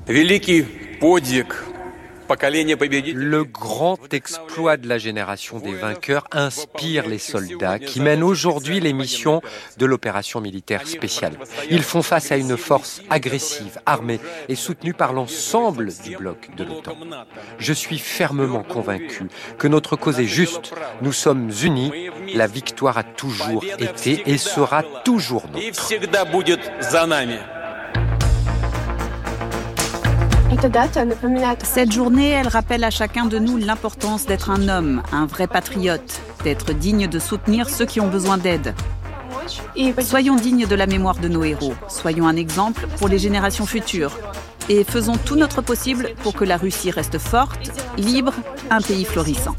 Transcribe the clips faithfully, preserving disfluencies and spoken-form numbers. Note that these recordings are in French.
Le grand exploit de la génération des vainqueurs inspire les soldats qui mènent aujourd'hui les missions de l'opération militaire spéciale. Ils font face à une force agressive, armée et soutenue par l'ensemble du bloc de l'OTAN. Je suis fermement convaincu que notre cause est juste. Nous sommes unis. La victoire a toujours été et sera toujours nôtre. Cette journée, elle rappelle à chacun de nous l'importance d'être un homme, un vrai patriote, d'être digne de soutenir ceux qui ont besoin d'aide. Soyons dignes de la mémoire de nos héros, soyons un exemple pour les générations futures et faisons tout notre possible pour que la Russie reste forte, libre, un pays florissant.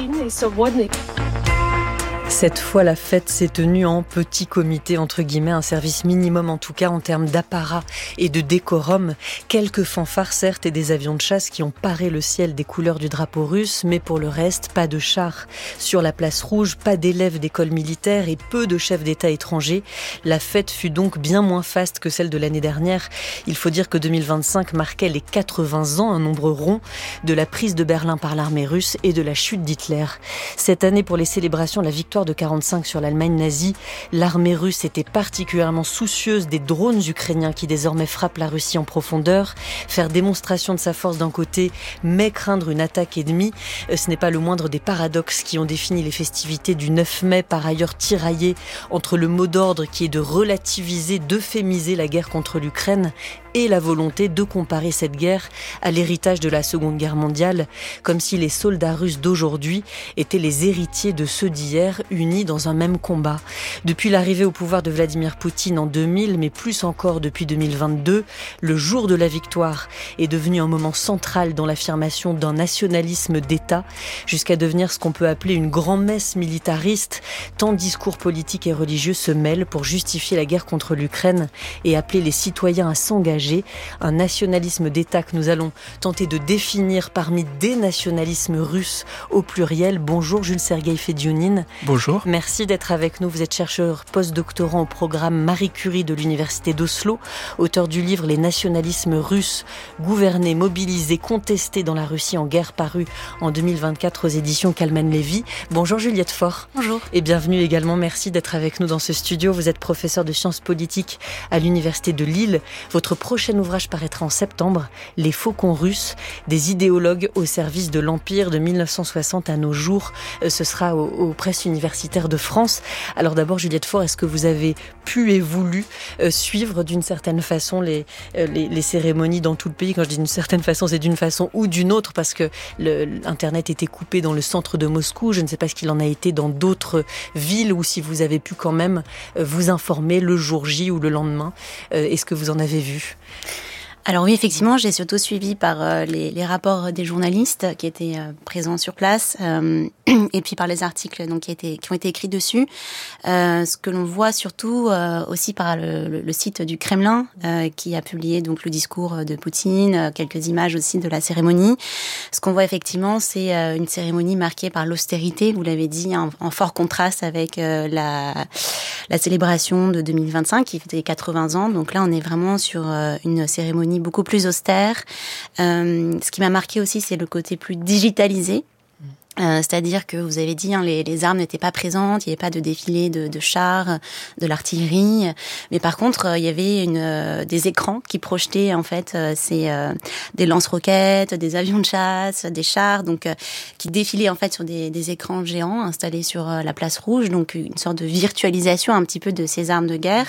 Cette fois, la fête s'est tenue en petit comité, entre guillemets, un service minimum en tout cas en termes d'apparat et de décorum. Quelques fanfares certes et des avions de chasse qui ont paré le ciel des couleurs du drapeau russe, mais pour le reste, pas de chars. Sur la place rouge, pas d'élèves d'école militaire et peu de chefs d'État étrangers. La fête fut donc bien moins faste que celle de l'année dernière. Il faut dire que deux mille vingt-cinq marquait les quatre-vingts ans, un nombre rond, de la prise de Berlin par l'armée russe et de la chute d'Hitler. Cette année, pour les célébrations de la victoire de quarante-cinq sur l'Allemagne nazie, l'armée russe était particulièrement soucieuse des drones ukrainiens qui désormais frappent la Russie en profondeur. Faire démonstration de sa force d'un côté, mais craindre une attaque ennemie, ce n'est pas le moindre des paradoxes qui ont défini les festivités du neuf mai, par ailleurs tiraillées entre le mot d'ordre qui est de relativiser, d'euphémiser la guerre contre l'Ukraine et la volonté de comparer cette guerre à l'héritage de la Seconde Guerre mondiale, comme si les soldats russes d'aujourd'hui étaient les héritiers de ceux d'hier, unis dans un même combat. Depuis l'arrivée au pouvoir de Vladimir Poutine en deux mille, mais plus encore depuis deux mille vingt-deux, le jour de la victoire est devenu un moment central dans l'affirmation d'un nationalisme d'État, jusqu'à devenir ce qu'on peut appeler une grand-messe militariste, tant discours politiques et religieux se mêlent pour justifier la guerre contre l'Ukraine et appeler les citoyens à s'engager. Un nationalisme d'État que nous allons tenter de définir parmi des nationalismes russes au pluriel. Bonjour Jules-Sergueï Fediounine. Bonjour. Merci d'être avec nous. Vous êtes chercheur post-doctorant au programme Marie Curie de l'Université d'Oslo, auteur du livre Les nationalismes russes, gouvernés, mobilisés, contestés dans la Russie en guerre, paru en deux mille vingt-quatre aux éditions Kalman Levy. Bonjour Juliette Faure. Bonjour. Et bienvenue également. Merci d'être avec nous dans ce studio. Vous êtes professeur de sciences politiques à l'Université de Lille. Votre prochain ouvrage paraîtra en septembre, Les faucons russes, des idéologues au service de l'Empire de mille neuf cent soixante à nos jours. Ce sera aux, aux presses universitaires de France. Alors d'abord, Juliette Faure, est-ce que vous avez pu et voulu euh, suivre d'une certaine façon les, euh, les, les cérémonies dans tout le pays? Quand je dis d'une certaine façon, c'est d'une façon ou d'une autre, parce que le, l'Internet était coupé dans le centre de Moscou. Je ne sais pas ce qu'il en a été dans d'autres villes, ou si vous avez pu quand même euh, vous informer le jour J ou le lendemain. Euh, est-ce que vous en avez vu? Alors oui, effectivement, j'ai surtout suivi par euh, les, les rapports des journalistes qui étaient euh, présents sur place, euh, et puis par les articles donc qui, étaient, qui ont été écrits dessus. Euh, ce que l'on voit surtout euh, aussi par le, le, le site du Kremlin, euh, qui a publié donc le discours de Poutine, euh, quelques images aussi de la cérémonie. Ce qu'on voit effectivement, c'est euh, une cérémonie marquée par l'austérité, vous l'avez dit, en, en fort contraste avec euh, la, la célébration de deux mille vingt-cinq qui fêtait quatre-vingts ans. Donc là, on est vraiment sur euh, une cérémonie beaucoup plus austère. Euh, ce qui m'a marqué aussi, c'est le côté plus digitalisé. Euh, c'est-à-dire que vous avez dit, hein, les, les armes n'étaient pas présentes, il n'y avait pas de défilé de, de chars, de l'artillerie, mais par contre, euh, il y avait une, euh, des écrans qui projetaient en fait euh, ces, euh, des lance-roquettes, des avions de chasse, des chars, donc euh, qui défilaient en fait sur des, des écrans géants installés sur euh, la place rouge, donc une sorte de virtualisation un petit peu de ces armes de guerre.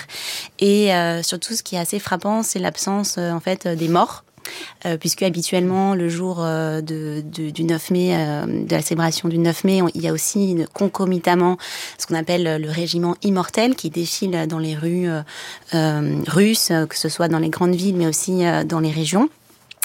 Et euh, surtout, ce qui est assez frappant, c'est l'absence euh, en fait des morts. Euh, puisque habituellement le jour euh, de, de, du neuf mai, euh, de la célébration du neuf mai, on, il y a aussi une, concomitamment ce qu'on appelle le régiment immortel qui défile dans les rues euh, euh, russes, que ce soit dans les grandes villes mais aussi euh, dans les régions.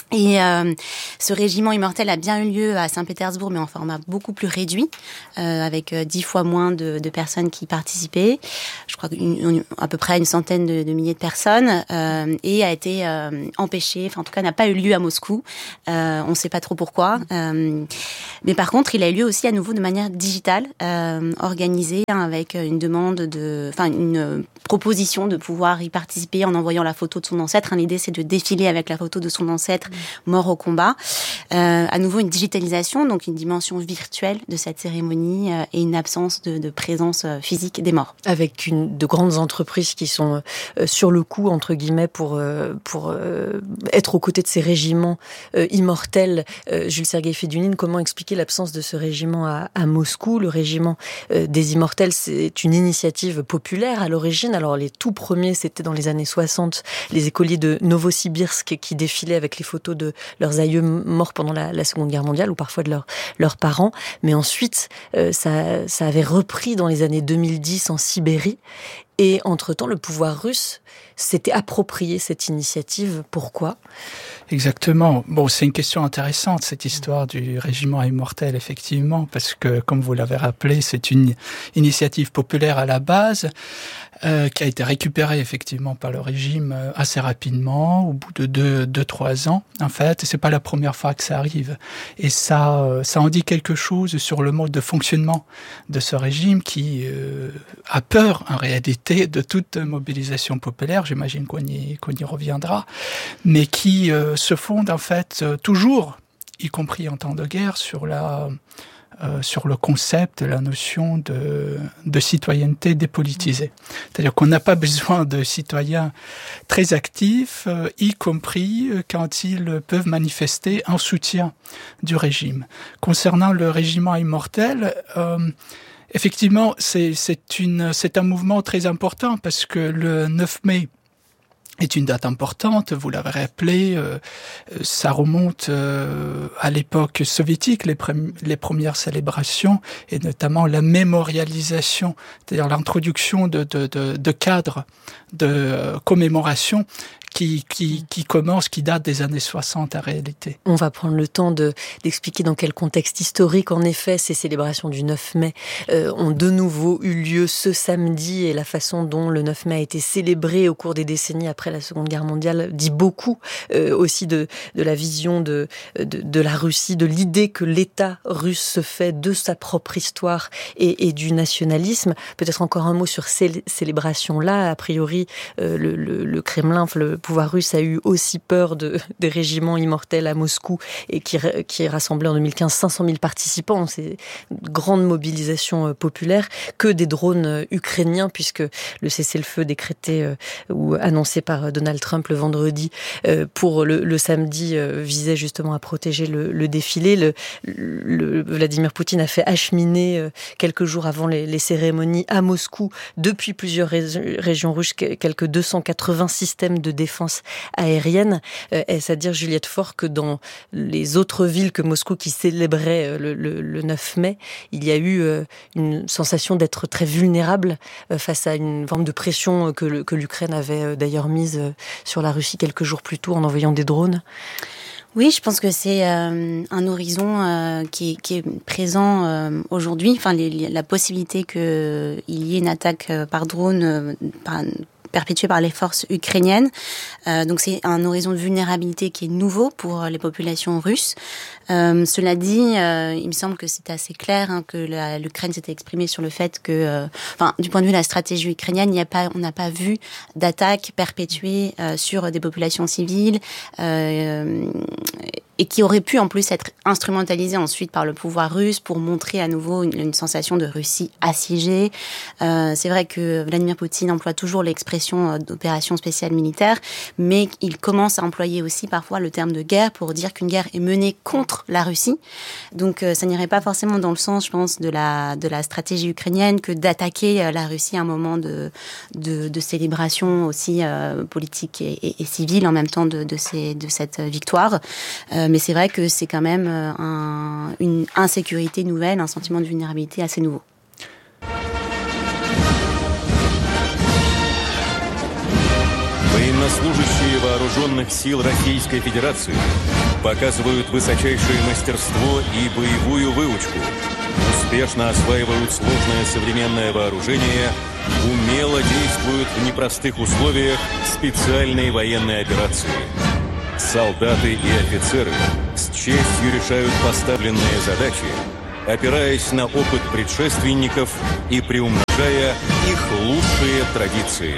Et euh, ce régiment immortel a bien eu lieu à Saint-Pétersbourg, mais en format beaucoup plus réduit, euh, avec euh, dix fois moins de, de personnes qui participaient. Je crois qu'une, à peu près une centaine de, de milliers de personnes, euh, et a été euh, empêché, enfin en tout cas n'a pas eu lieu à Moscou. Euh, on ne sait pas trop pourquoi. Euh, mais par contre, il a eu lieu aussi à nouveau de manière digitale, euh, organisée, hein, avec une demande de, enfin une proposition de pouvoir y participer en envoyant la photo de son ancêtre. Hein, l'idée, c'est de défiler avec la photo de son ancêtre mort au combat. Euh, à nouveau, une digitalisation, donc une dimension virtuelle de cette cérémonie euh, et une absence de, de présence euh, physique des morts. Avec une, de grandes entreprises qui sont euh, sur le coup, entre guillemets, pour, euh, pour euh, être aux côtés de ces régiments euh, immortels. Euh, Jules Sergueï Fedunine, comment expliquer l'absence de ce régiment à, à Moscou? Le régiment euh, des immortels, c'est une initiative populaire à l'origine. Alors, les tout premiers, c'était dans les années soixante, les écoliers de Novosibirsk qui défilaient avec les photos de leurs aïeux morts pendant la, la Seconde Guerre mondiale, ou parfois de leur, leurs parents. Mais ensuite, euh, ça, ça avait repris dans les années deux mille dix en Sibérie. Et entre-temps, le pouvoir russe s'était approprié cette initiative. Pourquoi ? Exactement. Bon, c'est une question intéressante, cette histoire du régiment immortel, effectivement, parce que, comme vous l'avez rappelé, c'est une initiative populaire à la base, euh, qui a été récupérée, effectivement, par le régime euh, assez rapidement, au bout de deux, deux, trois ans, en fait. Et c'est pas la première fois que ça arrive. Et ça, euh, ça en dit quelque chose sur le mode de fonctionnement de ce régime qui euh, a peur, en réalité, de toute mobilisation populaire. J'imagine qu'on y, qu'on y reviendra. Mais qui euh, se fonde, en fait, euh, toujours, y compris en temps de guerre, sur la... Euh, sur le concept, la notion de, de citoyenneté dépolitisée. C'est-à-dire qu'on n'a pas besoin de citoyens très actifs, euh, y compris quand ils peuvent manifester un soutien du régime. Concernant le régiment immortel, euh, effectivement, c'est, c'est, une, c'est un mouvement très important parce que le neuf mai est une date importante, vous l'avez rappelé, euh, ça remonte euh, à l'époque soviétique, les, pré- les premières célébrations, et notamment la mémorialisation, c'est-à-dire l'introduction de, de, de, de cadres de euh, commémoration qui, qui, qui commence, qui date des années soixante en réalité. On va prendre le temps de, d'expliquer dans quel contexte historique, en effet, ces célébrations du neuf mai euh, ont de nouveau eu lieu ce samedi, et la façon dont le neuf mai a été célébré au cours des décennies après la Seconde Guerre mondiale dit beaucoup euh, aussi de, de la vision de, de, de la Russie, de l'idée que l'État russe se fait de sa propre histoire et, et du nationalisme. Peut-être encore un mot sur ces célébrations-là. A priori, euh, le, le, le Kremlin, le pouvoir russe a eu aussi peur de, des régiments immortels à Moscou, et qui, qui rassemblait en deux mille quinze cinq cent mille participants. C'est une grande mobilisation populaire, que des drones ukrainiens, puisque le cessez-le-feu décrété euh, ou annoncé par Donald Trump le vendredi euh, pour le, le samedi euh, visait justement à protéger le, le défilé. Le, le, Vladimir Poutine a fait acheminer euh, quelques jours avant les, les cérémonies à Moscou, depuis plusieurs ré- régions russes, quelques deux cent quatre-vingts systèmes de défense aérienne. Euh, est-ce à dire, Juliette Faure, que dans les autres villes que Moscou qui célébraient le, le, le neuf mai, il y a eu euh, une sensation d'être très vulnérable euh, face à une forme de pression que, le, que l'Ukraine avait euh, d'ailleurs mise euh, sur la Russie quelques jours plus tôt en envoyant des drones? Oui, je pense que c'est euh, un horizon euh, qui, qui est présent euh, aujourd'hui. Enfin, les, les, la possibilité qu'il y ait une attaque euh, par drone euh, par, perpétuée par les forces ukrainiennes. Euh, donc c'est un horizon de vulnérabilité qui est nouveau pour les populations russes. Euh, cela dit, euh, il me semble que c'est assez clair, hein, que la, l'Ukraine s'était exprimée sur le fait que, euh, enfin, du point de vue de la stratégie ukrainienne, il n'y a pas, on n'a pas vu d'attaque perpétuée euh, sur des populations civiles. Euh, et qui aurait pu en plus être instrumentalisé ensuite par le pouvoir russe pour montrer à nouveau une, une sensation de Russie assiégée. Euh, c'est vrai que Vladimir Poutine emploie toujours l'expression d'opération spéciale militaire, mais il commence à employer aussi parfois le terme de guerre pour dire qu'une guerre est menée contre la Russie. Donc euh, ça n'irait pas forcément dans le sens, je pense, de la, de la stratégie ukrainienne que d'attaquer la Russie à un moment de, de, de célébration aussi euh, politique et, et, et civile en même temps de, de, ces, de cette victoire. Euh, Mais c'est vrai que c'est quand même un, une insécurité nouvelle, un sentiment de vulnérabilité assez nouveau. военнослужащие вооруженных сил Российской Федерации показывают высочайшее мастерство и боевую выучку, успешно осваивают сложное современное вооружение, умело действуют в непростых условиях специальной военной операции. Солдаты и офицеры с честью решают поставленные задачи, опираясь на опыт предшественников и приумножая их лучшие традиции.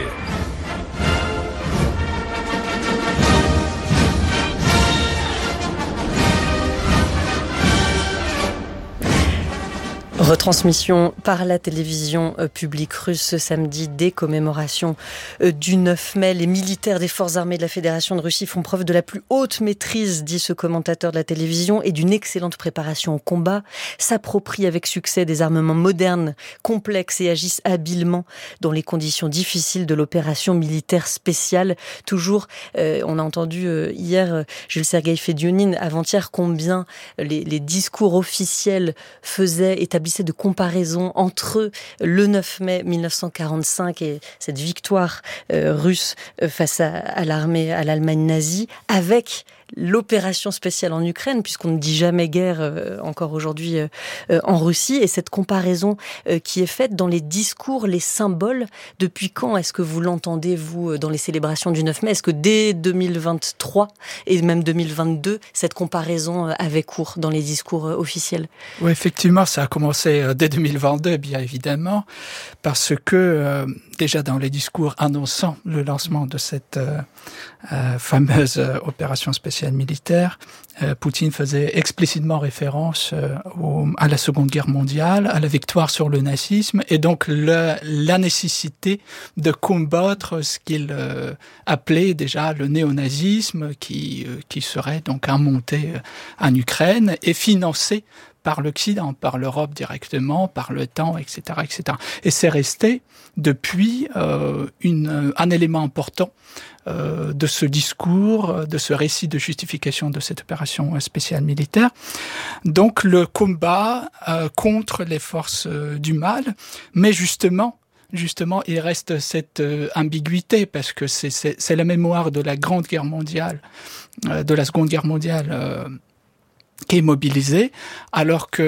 Retransmission par la télévision publique russe ce samedi des commémorations du neuf mai. Les militaires des forces armées de la Fédération de Russie font preuve de la plus haute maîtrise, dit ce commentateur de la télévision, et d'une excellente préparation au combat, s'approprient avec succès des armements modernes, complexes et agissent habilement dans les conditions difficiles de l'opération militaire spéciale. Toujours, euh, on a entendu euh, hier euh, Jules-Sergueï Fediounine, avant-hier, combien les, les discours officiels faisaient, établissaient de comparaison entre le neuf mai mille neuf cent quarante-cinq et cette victoire euh, russe face à, à l'armée, à l'Allemagne nazie, avec l'opération spéciale en Ukraine, puisqu'on ne dit jamais guerre euh, encore aujourd'hui euh, euh, en Russie, et cette comparaison euh, qui est faite dans les discours, les symboles. Depuis quand est-ce que vous l'entendez, vous, dans les célébrations du neuf mai? Est-ce que dès deux mille vingt-trois et même deux mille vingt-deux, cette comparaison euh, avait cours dans les discours euh, officiels? Oui, effectivement, ça a commencé euh, dès deux mille vingt-deux, bien évidemment, parce que euh, déjà dans les discours annonçant le lancement de cette euh, euh, fameuse euh, opération spéciale militaire, euh, Poutine faisait explicitement référence euh, au, à la Seconde Guerre mondiale, à la victoire sur le nazisme, et donc le, la nécessité de combattre ce qu'il euh, appelait déjà le néonazisme, qui, euh, qui serait donc un montée euh, en Ukraine et financé par l'Occident, par l'Europe directement, par l'OTAN, et cetera, et cetera. Et c'est resté depuis euh, une, un élément important euh, de ce discours, de ce récit de justification de cette opération spéciale militaire. Donc le combat euh, contre les forces euh, du mal, mais justement, Justement, il reste cette euh, ambiguïté parce que c'est, c'est, c'est la mémoire de la Grande Guerre mondiale, euh, de la Seconde Guerre mondiale. Euh, qui est mobilisé, alors que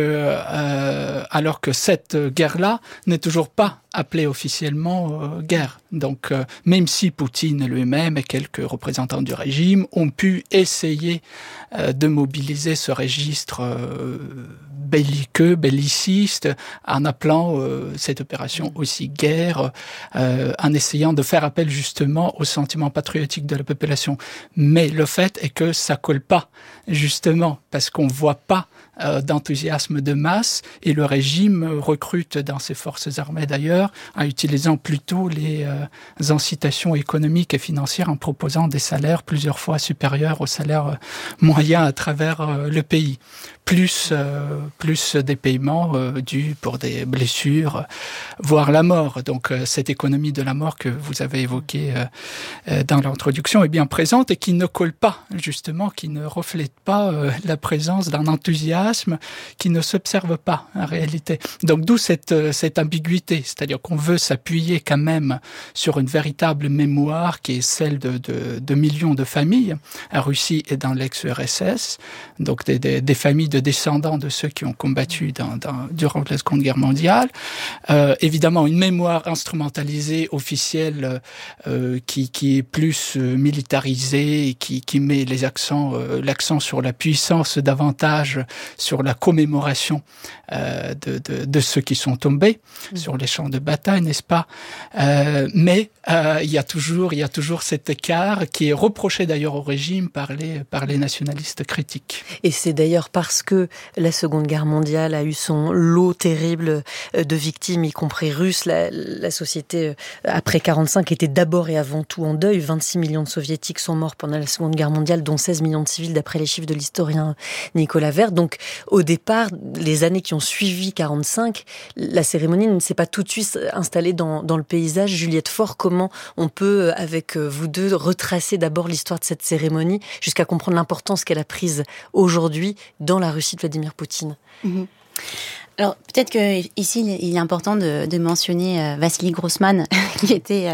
euh, alors que cette guerre-là n'est toujours pas appelée officiellement euh, guerre. Donc, euh, même si Poutine lui-même et quelques représentants du régime ont pu essayer euh, de mobiliser ce registre euh, belliqueux, belliciste, en appelant euh, cette opération aussi guerre, euh, en essayant de faire appel justement au sentiment patriotique de la population. Mais le fait est que ça colle pas, justement, parce qu'on voit pas euh, d'enthousiasme de masse, et le régime recrute dans ses forces armées d'ailleurs, en utilisant plutôt les euh, incitations économiques et financières, en proposant des salaires plusieurs fois supérieurs aux salaires moyens à travers euh, le pays. Plus, euh, plus des paiements euh, dus pour des blessures, voire la mort. Donc euh, cette économie de la mort que vous avez évoquée euh, euh, dans l'introduction est bien présente et qui ne colle pas, justement, qui ne reflète pas euh, la présence d'un enthousiasme qui ne s'observe pas en réalité. Donc d'où cette, euh, cette ambiguïté, c'est-à-dire qu'on veut s'appuyer quand même sur une véritable mémoire qui est celle de, de, de millions de familles en Russie et dans l'ex-U R S S, donc des, des, des familles de descendants de ceux qui ont combattu dans, dans, durant la Seconde Guerre mondiale. Euh, évidemment, une mémoire instrumentalisée, officielle, euh, qui, qui est plus euh, militarisée, et qui, qui met les accents, euh, l'accent sur la puissance, davantage sur la commémoration euh, de, de, de ceux qui sont tombés mmh. sur les champs de bataille, n'est-ce pas? euh, Mais euh, il y a toujours, il y a toujours cet écart qui est reproché d'ailleurs au régime par les, par les nationalistes critiques. Et c'est d'ailleurs parce que la Seconde Guerre mondiale a eu son lot terrible de victimes, y compris russes. La, la société, après quarante-cinq, était d'abord et avant tout en deuil. vingt-six millions de soviétiques sont morts pendant la Seconde Guerre mondiale, dont seize millions de civils, d'après les chiffres de l'historien Nicolas Vert. Donc, au départ, les années qui ont suivi quarante-cinq, la cérémonie ne s'est pas tout de suite installée dans, dans le paysage. Juliette Faure, comment on peut, avec vous deux, retracer d'abord l'histoire de cette cérémonie jusqu'à comprendre l'importance qu'elle a prise aujourd'hui dans la Russie de Vladimir Poutine? Mmh. Alors, peut-être qu'ici, il est important de, de mentionner euh, Vassili Grossman, qui était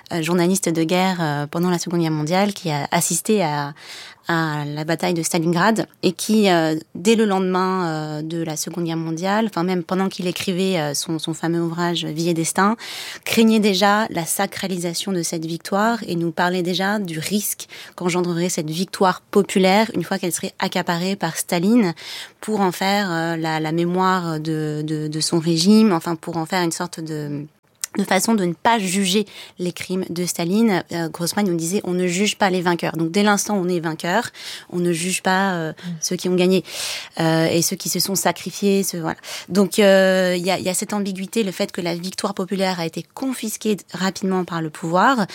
euh, journaliste de guerre euh, pendant la Seconde Guerre mondiale, qui a assisté à à la bataille de Stalingrad et qui, euh, dès le lendemain euh, de la Seconde Guerre mondiale, enfin même pendant qu'il écrivait euh, son, son fameux ouvrage Vie et Destin, craignait déjà la sacralisation de cette victoire et nous parlait déjà du risque qu'engendrerait cette victoire populaire une fois qu'elle serait accaparée par Staline pour en faire euh, la, la mémoire de, de, de son régime, enfin pour en faire une sorte de... de façon de ne pas juger les crimes de Staline. Euh, Grossman nous disait, on ne juge pas les vainqueurs. Donc, dès l'instant où on est vainqueur, on ne juge pas euh, mmh. ceux qui ont gagné euh, et ceux qui se sont sacrifiés. Ce, voilà. Donc, il euh, y, a, y a cette ambiguïté, le fait que la victoire populaire a été confisquée rapidement par le pouvoir.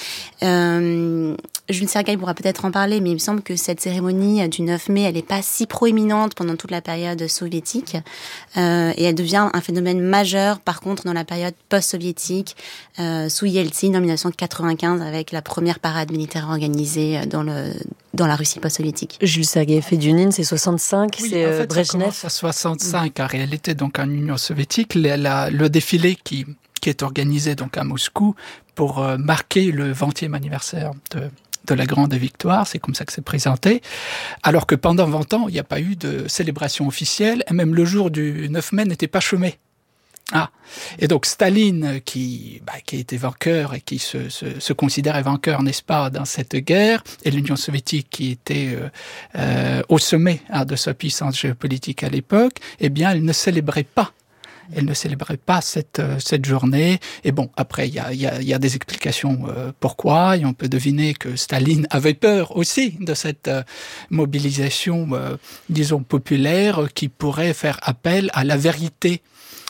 Euh, Jules Sergueï pourra peut-être en parler, mais il me semble que cette cérémonie du neuf mai, elle n'est pas si proéminente pendant toute la période soviétique euh, et elle devient un phénomène majeur, par contre, dans la période post-soviétique, Euh, sous Yeltsin en dix-neuf cent quatre-vingt-quinze avec la première parade militaire organisée dans le dans la Russie post-soviétique. Jules Sergueï Fediounine, c'est soixante-cinq, oui, c'est en fait, Brejnev. Ça commence à soixante-cinq mmh. en réalité, donc en Union soviétique, la, la, le défilé qui qui est organisé donc à Moscou pour euh, marquer le vingtième anniversaire de de la grande victoire, c'est comme ça que c'est présenté, alors que pendant vingt ans, il n'y a pas eu de célébration officielle, et même le jour du neuf mai n'était pas chômé. Ah, et donc Staline, qui, bah, qui a été vainqueur et qui se, se, se considérait vainqueur, n'est-ce pas, dans cette guerre, et l'Union soviétique qui était euh, euh, au sommet hein, de sa puissance géopolitique à l'époque, eh bien, elle ne célébrait pas. Elle ne célébrait pas cette, euh, cette journée. Et bon, après, il y a, y, a, y a des explications euh, pourquoi, et on peut deviner que Staline avait peur aussi de cette euh, mobilisation, euh, disons, populaire, qui pourrait faire appel à la vérité.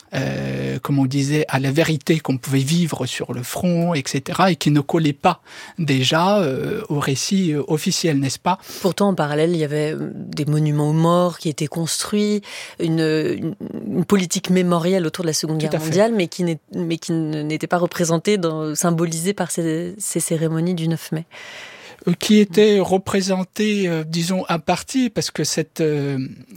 Euh, comme on disait, à la vérité qu'on pouvait vivre sur le front, et cetera, et qui ne collait pas déjà euh, au récit euh, officiel, n'est-ce pas ? Pourtant, en parallèle, il y avait des monuments aux morts qui étaient construits, une, une, une politique mémorielle autour de la Seconde Guerre mondiale, mais qui, n'est, mais qui n'était pas représentée, dans, symbolisée par ces, ces cérémonies du neuf mai. Qui était représenté, euh, disons, à partie, parce que cette euh,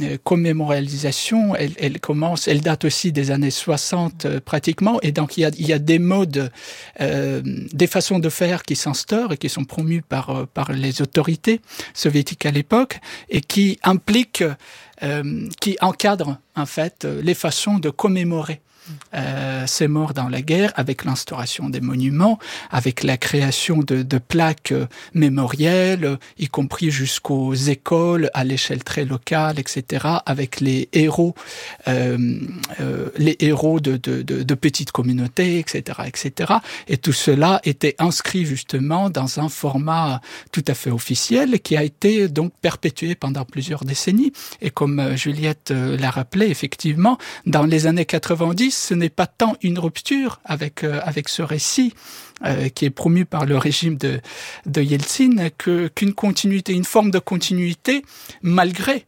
commémorialisation, elle, elle commence, elle date aussi des années soixante euh, pratiquement, et donc il y a, il y a des modes, euh, des façons de faire qui s'instaurent et qui sont promues par, euh, par les autorités soviétiques à l'époque, et qui impliquent, euh, qui encadrent en fait les façons de commémorer Euh, ces morts dans la guerre, avec l'instauration des monuments, avec la création de, de plaques euh, mémorielles, euh, y compris jusqu'aux écoles à l'échelle très locale, et cetera, avec les héros, euh, euh, les héros de, de, de, de petites communautés, et cetera, et cetera. Et tout cela était inscrit justement dans un format tout à fait officiel qui a été donc perpétué pendant plusieurs décennies. Et comme euh, Juliette euh, l'a rappelé, effectivement, dans les années quatre-vingt-dix, ce n'est pas tant une rupture avec euh, avec ce récit euh, qui est promu par le régime de de Yeltsin que qu'une continuité, une forme de continuité malgré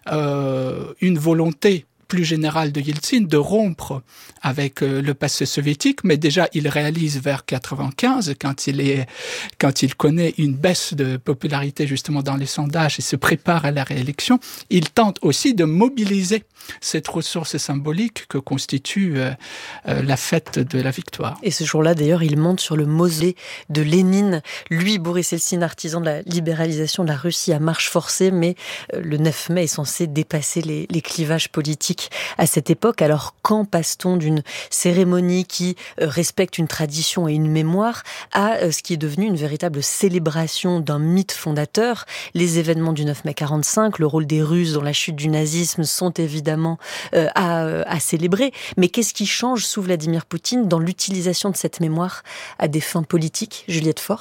euh, une volonté plus générale de Yeltsin de rompre avec euh, le passé soviétique, mais déjà il réalise vers quatre-vingt-quinze, quand il est, quand il connaît une baisse de popularité justement dans les sondages et se prépare à la réélection, il tente aussi de mobiliser cette ressource symbolique que constitue euh, euh, la fête de la victoire. Et ce jour-là, d'ailleurs, il monte sur le mausolée de Lénine. Lui, Boris Eltsine, artisan de la libéralisation de la Russie à marche forcée, mais euh, le neuf mai est censé dépasser les, les clivages politiques à cette époque. Alors, quand passe-t-on d'une cérémonie qui euh, respecte une tradition et une mémoire à euh, ce qui est devenu une véritable célébration d'un mythe fondateur ? Les événements du neuf mai quarante-cinq, le rôle des Russes dans la chute du nazisme sont évidemment Euh, à, à célébrer. Mais qu'est-ce qui change sous Vladimir Poutine dans l'utilisation de cette mémoire à des fins politiques, Juliette Faure ?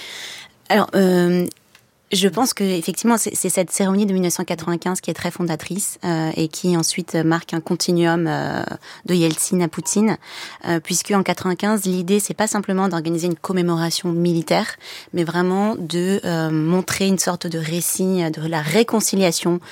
Alors, euh, je pense que effectivement, c'est, c'est cette cérémonie de dix-neuf cent quatre-vingt-quinze qui est très fondatrice euh, et qui ensuite marque un continuum euh, de Yeltsin à Poutine, euh, puisque en quatre-vingt-quinze, l'idée c'est pas simplement d'organiser une commémoration militaire, mais vraiment de euh, montrer une sorte de récit de la réconciliation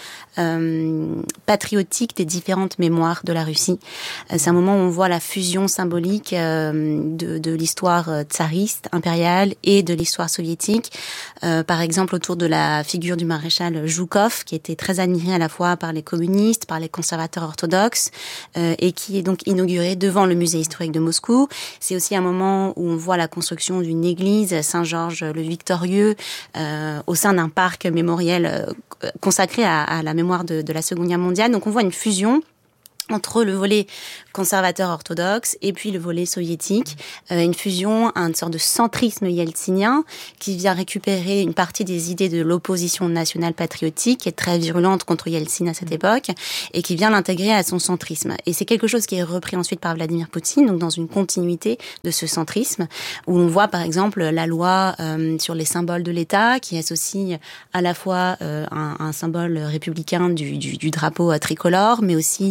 euh, patriotique des différentes mémoires de la Russie. Euh, c'est un moment où on voit la fusion symbolique euh, de, de l'histoire tsariste, impériale, et de l'histoire soviétique. Euh, par exemple, autour autour de la figure du maréchal Zhoukov, qui était très admiré à la fois par les communistes, par les conservateurs orthodoxes, euh, et qui est donc inauguré devant le musée historique de Moscou. C'est aussi un moment où on voit la construction d'une église Saint-Georges le Victorieux euh, au sein d'un parc mémoriel euh, consacré à, à la mémoire de, de la Seconde Guerre mondiale. Donc on voit une fusion entre le volet conservateur orthodoxe et puis le volet soviétique, euh, une fusion, une sorte de centrisme yeltsinien qui vient récupérer une partie des idées de l'opposition nationale patriotique qui est très virulente contre Yeltsin à cette époque et qui vient l'intégrer à son centrisme. Et c'est quelque chose qui est repris ensuite par Vladimir Poutine, donc dans une continuité de ce centrisme, où on voit par exemple la loi euh, sur les symboles de l'État qui associe à la fois euh, un, un symbole républicain du, du, du drapeau tricolore, mais aussi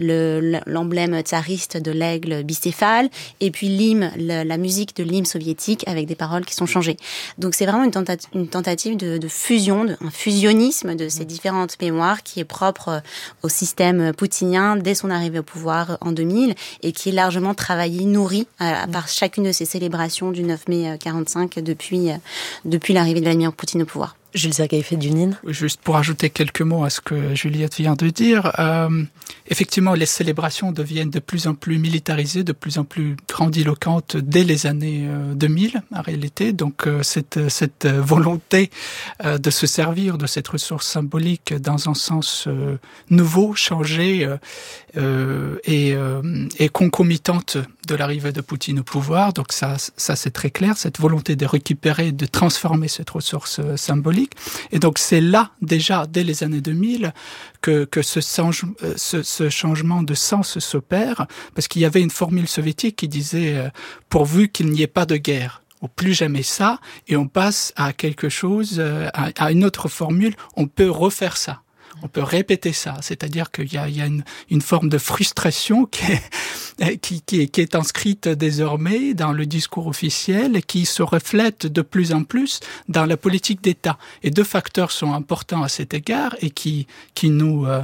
le, l'emblème tsariste de l'aigle bicéphale, et puis l'hymne, la, la musique de l'hymne soviétique avec des paroles qui sont changées. Donc c'est vraiment une, tenta- une tentative de, de fusion, de, un fusionnisme de ces différentes mémoires qui est propre au système poutinien dès son arrivée au pouvoir en deux mille et qui est largement travaillé, nourri à, à par chacune de ces célébrations du neuf mai quarante-cinq depuis, depuis l'arrivée de Vladimir Poutine au pouvoir. Jules Sergueï Fedunine. Juste pour ajouter quelques mots à ce que Juliette vient de dire, euh, effectivement, les célébrations deviennent de plus en plus militarisées, de plus en plus grandiloquentes dès les années euh, deux mille, en réalité. Donc, euh, cette, cette volonté euh, de se servir de cette ressource symbolique dans un sens euh, nouveau, changé euh, euh, et, euh, et concomitante de l'arrivée de Poutine au pouvoir. Donc, ça, ça c'est très clair, cette volonté de récupérer, de transformer cette ressource euh, symbolique. Et donc c'est là déjà dès les années deux mille que que ce, change, ce, ce changement de sens s'opère, parce qu'il y avait une formule soviétique qui disait euh, pourvu qu'il n'y ait pas de guerre, ou plus jamais ça, et on passe à quelque chose, euh, à, à une autre formule, on peut refaire ça. On peut répéter ça, c'est-à-dire qu'il y a, il y a une, une forme de frustration qui est, qui, qui, est, qui est inscrite désormais dans le discours officiel et qui se reflète de plus en plus dans la politique d'État. Et deux facteurs sont importants à cet égard et qui, qui nous... Euh,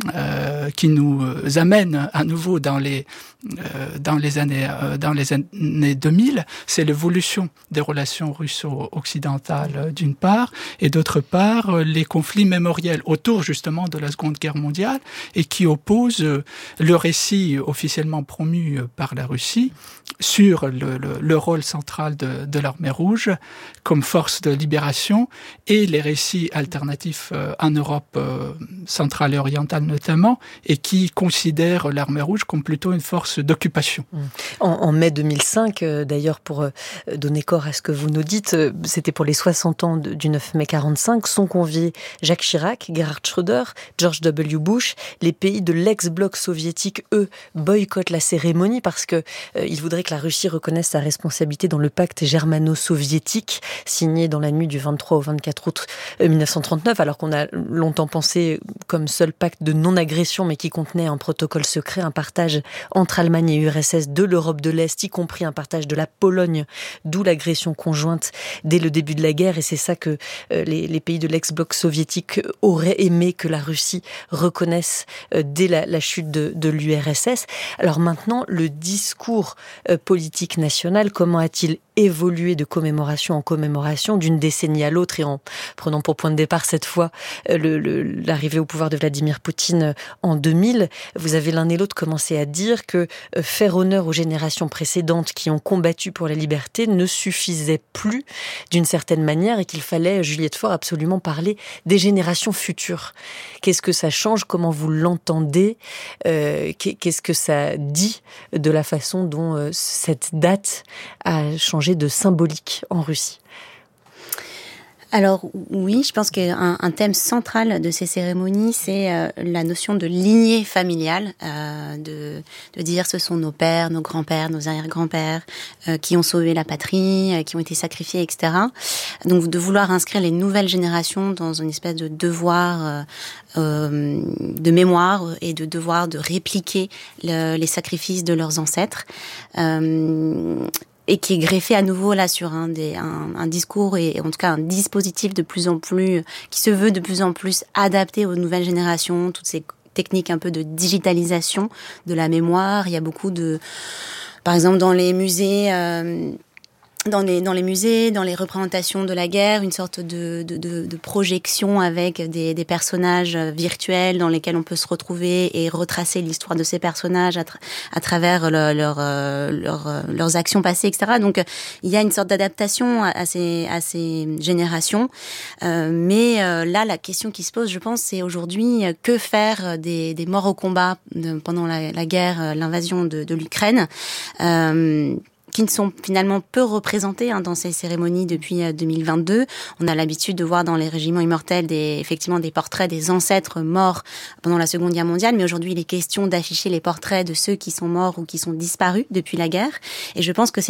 Euh, qui nous amène à nouveau dans les euh, dans les années euh, dans les années deux mille, c'est l'évolution des relations russo-occidentales d'une part, et d'autre part les conflits mémoriels autour justement de la Seconde Guerre mondiale et qui opposent le récit officiellement promu par la Russie sur le, le, le rôle central de, de l'armée rouge comme force de libération et les récits alternatifs euh, en Europe euh, centrale et orientale notamment, et qui considèrent l'armée rouge comme plutôt une force d'occupation. En, en mai deux mille cinq, euh, d'ailleurs, pour euh, donner corps à ce que vous nous dites, euh, c'était pour les soixante ans de, du neuf mai quarante-cinq, sont conviés Jacques Chirac, Gerhard Schröder, George W. Bush. Les pays de l'ex-bloc soviétique, eux, boycottent la cérémonie parce que euh, ils voudraient que la Russie reconnaisse sa responsabilité dans le pacte germano-soviétique signé dans la nuit du vingt-trois au vingt-quatre août mille neuf cent trente-neuf, alors qu'on a longtemps pensé comme seul pacte de non-agression, mais qui contenait un protocole secret, un partage entre Allemagne et U R S S de l'Europe de l'Est, y compris un partage de la Pologne, d'où l'agression conjointe dès le début de la guerre. Et c'est ça que euh, les, les pays de l'ex-bloc soviétique auraient aimé que la Russie reconnaisse euh, dès la, la chute de, de l'U R S S. Alors maintenant, le discours euh, politique national, comment a-t-il évolué de commémoration en commémoration, d'une décennie à l'autre, et en prenant pour point de départ cette fois le, le, l'arrivée au pouvoir de Vladimir Poutine en deux mille, vous avez l'un et l'autre commencé à dire que faire honneur aux générations précédentes qui ont combattu pour la liberté ne suffisait plus d'une certaine manière et qu'il fallait, Juliette Faure, absolument parler des générations futures. Qu'est-ce que ça change? Comment vous l'entendez? euh, Qu'est-ce que ça dit de la façon dont euh, cette date a changé de symbolique en Russie? Alors oui, je pense qu'un un thème central de ces cérémonies, c'est euh, la notion de lignée familiale, euh, de, de dire ce sont nos pères, nos grands-pères, nos arrière-grands-pères euh, qui ont sauvé la patrie, euh, qui ont été sacrifiés, et cetera. Donc de vouloir inscrire les nouvelles générations dans une espèce de devoir euh, euh, de mémoire et de devoir de répliquer le, les sacrifices de leurs ancêtres. Euh, et qui est greffé à nouveau là sur un, des, un, un discours et en tout cas un dispositif de plus en plus, qui se veut de plus en plus adapté aux nouvelles générations, toutes ces techniques un peu de digitalisation de la mémoire. Il y a beaucoup de, par exemple dans les musées, euh, dans les dans les musées, dans les représentations de la guerre, une sorte de de de, de projection avec des des personnages virtuels dans lesquels on peut se retrouver et retracer l'histoire de ces personnages à, tra- à travers leur, leur, euh, leur, euh, leurs actions passées, et cetera. Donc il y a une sorte d'adaptation à, à ces à ces générations. Euh, mais euh, là, la question qui se pose, je pense, c'est aujourd'hui euh, que faire des des morts au combat de, pendant la, la guerre, l'invasion de, de l'Ukraine. Euh, qui ne sont finalement peu représentés hein, dans ces cérémonies depuis euh, deux mille vingt-deux. On a l'habitude de voir dans les régiments immortels des, effectivement des portraits des ancêtres morts pendant la Seconde Guerre mondiale, mais aujourd'hui il est question d'afficher les portraits de ceux qui sont morts ou qui sont disparus depuis la guerre. Et je pense que c'est